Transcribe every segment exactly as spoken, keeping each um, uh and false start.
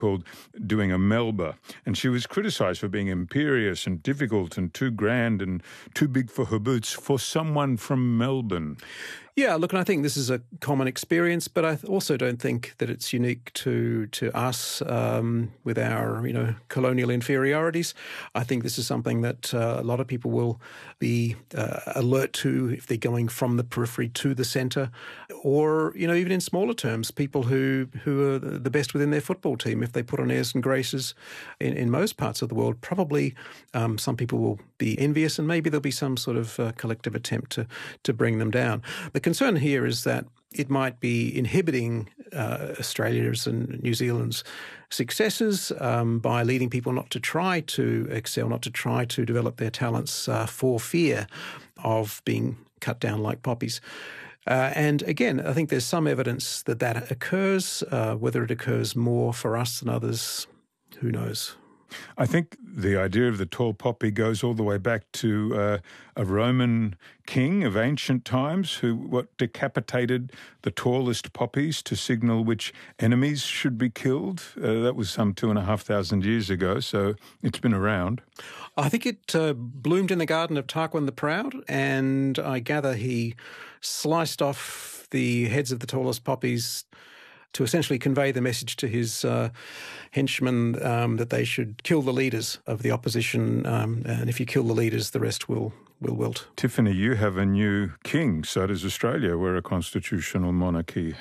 called doing a Melba, and she was criticised for being imperious and difficult and too grand and too big for her boots for someone from Melbourne. Yeah, look, and I think this is a common experience, but I also don't think that it's unique to to us um, with our, you know, colonial inferiorities. I think this is something that uh, a lot of people will be uh, alert to if they're going from the periphery to the centre, or, you know, even in smaller terms, people who, who are the best within their football team, if they put on airs and graces in, in most parts of the world, probably um, some people will be envious, and maybe there'll be some sort of uh, collective attempt to, to bring them down. The concern here is that it might be inhibiting uh, Australia's and New Zealand's successes um, by leading people not to try to excel, not to try to develop their talents uh, for fear of being cut down like poppies. Uh, and again, I think there's some evidence that that occurs. Uh, whether it occurs more for us than others, who knows? I think the idea of the tall poppy goes all the way back to uh, a Roman king of ancient times who what decapitated the tallest poppies to signal which enemies should be killed. Uh, that was some two and a half thousand years ago, so it's been around. I think it uh, bloomed in the garden of Tarquin the Proud, and I gather he sliced off the heads of the tallest poppies to essentially convey the message to his uh, henchmen um, that they should kill the leaders of the opposition, um, and if you kill the leaders, the rest will will wilt. Tiffany, you have a new king, so does Australia. We're a constitutional monarchy.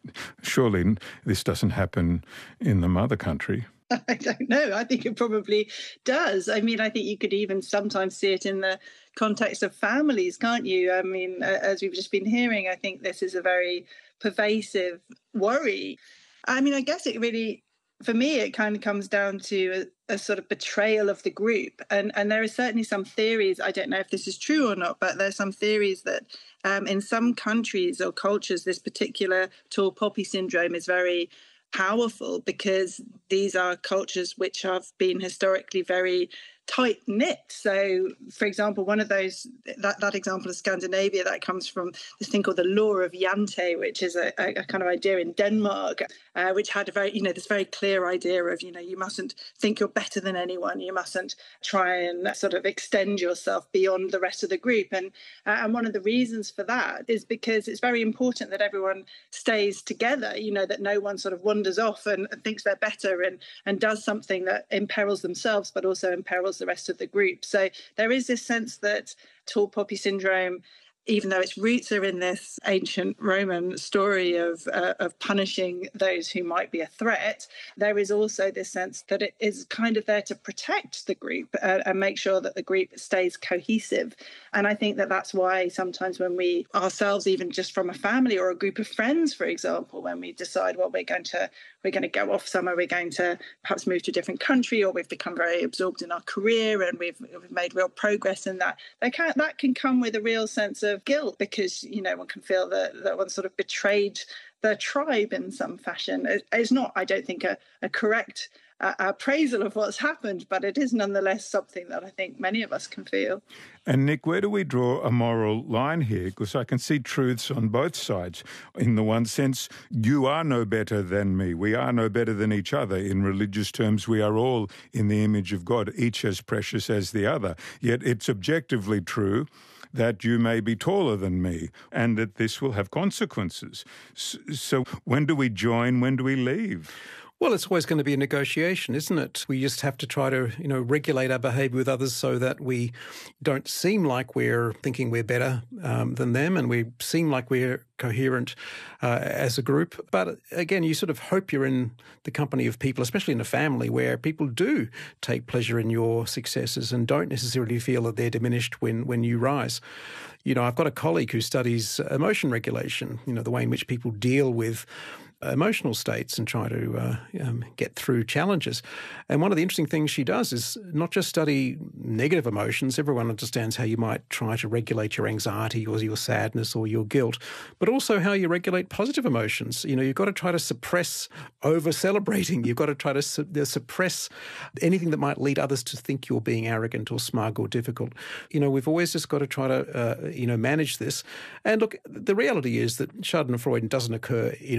Surely this doesn't happen in the mother country. I don't know. I think it probably does. I mean, I think you could even sometimes see it in the context of families, can't you? I mean, as we've just been hearing, I think this is a very pervasive worry. I mean, I guess it really, for me, it kind of comes down to a, a sort of betrayal of the group. And, and there are certainly some theories, I don't know if this is true or not, but there's some theories that um, in some countries or cultures, this particular tall poppy syndrome is very powerful because these are cultures which have been historically very tight-knit. So, for example, one of those, that, that example of Scandinavia, that comes from this thing called the Law of Jante, which is a, a, a kind of idea in Denmark, uh, which had a very, you know, this very clear idea of, you know, you mustn't think you're better than anyone. You mustn't try and sort of extend yourself beyond the rest of the group. And, uh, and one of the reasons for that is because it's very important that everyone stays together, you know, that no one sort of wanders off and, and thinks they're better and, and does something that imperils themselves, but also imperils the rest of the group. So there is this sense that tall poppy syndrome, even though its roots are in this ancient Roman story of uh, of punishing those who might be a threat, there is also this sense that it is kind of there to protect the group uh, and make sure that the group stays cohesive. And I think that that's why sometimes when we ourselves, even just from a family or a group of friends, for example, when we decide, well, we're going to we're going to go off somewhere, we're going to perhaps move to a different country, or we've become very absorbed in our career and we've, we've made real progress in that, that can, that can come with a real sense of guilt because, you know, one can feel that, that one sort of betrayed the tribe in some fashion. It, it's not, I don't think, a, a correct uh, appraisal of what's happened, but it is nonetheless something that I think many of us can feel. And Nick, where do we draw a moral line here? Because I can see truths on both sides. In the one sense, you are no better than me. We are no better than each other. In religious terms, we are all in the image of God, each as precious as the other. Yet it's objectively true that you may be taller than me and that this will have consequences. So when do we join? When do we leave? Well, it's always going to be a negotiation, isn't it? We just have to try to, you know, regulate our behaviour with others so that we don't seem like we're thinking we're better um, than them and we seem like we're coherent uh, as a group. But again, you sort of hope you're in the company of people, especially in a family, where people do take pleasure in your successes and don't necessarily feel that they're diminished when, when you rise. You know, I've got a colleague who studies emotion regulation, you know, the way in which people deal with emotional states and try to uh, um, get through challenges. And one of the interesting things she does is not just study negative emotions. Everyone understands how you might try to regulate your anxiety or your sadness or your guilt, but also how you regulate positive emotions. You know, you've got to try to suppress over-celebrating. You've got to try to su- suppress anything that might lead others to think you're being arrogant or smug or difficult. You know, we've always just got to try to, uh, you know, manage this. And look, the reality is that Schadenfreude doesn't occur in all contexts.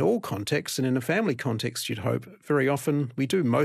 context and in a family context, you'd hope. Very often we do most